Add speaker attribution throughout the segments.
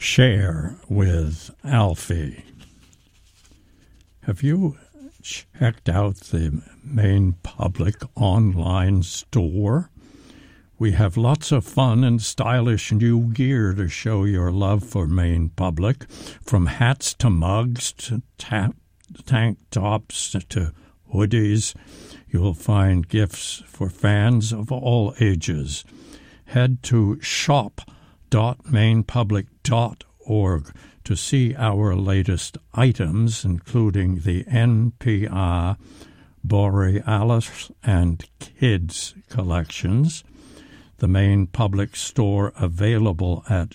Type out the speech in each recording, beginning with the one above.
Speaker 1: share with Alfie. Have you checked out the Maine Public online store? We have lots of fun and stylish new gear to show your love for Maine Public, from hats to mugs to tank tops to hoodies. You'll find gifts for fans of all ages. Head to shop.mainepublic.org to see our latest items, including the NPR, Borealis, and Kids collections. The Maine Public Store available at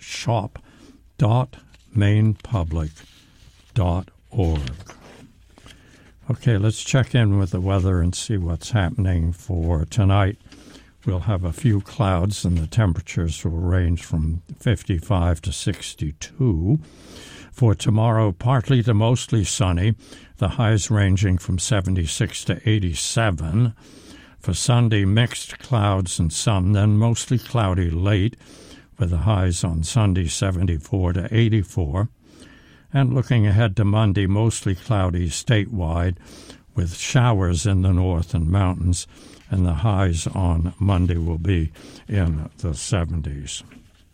Speaker 1: shop.mainepublic.org. Okay, let's check in with the weather and see what's happening for tonight. We'll have a few clouds, and the temperatures will range from 55 to 62. For tomorrow, partly to mostly sunny, the highs ranging from 76 to 87. For Sunday, mixed clouds and sun, then mostly cloudy late, with the highs on Sunday 74 to 84. And looking ahead to Monday, mostly cloudy statewide, with showers in the north and mountains, and the highs on Monday will be in the 70s.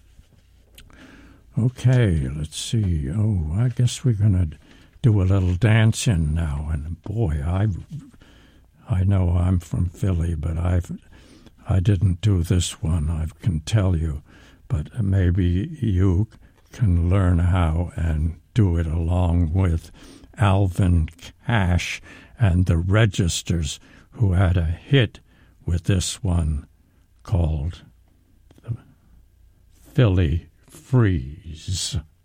Speaker 1: Okay, let's see. Oh, I guess we're going to do a little dancing now. And boy, I know I'm from Philly, but I didn't do this one, I can tell you. But maybe you can learn how and do it along with Alvin Cash and the Registers, who had a hit with this one called the Philly Freeze.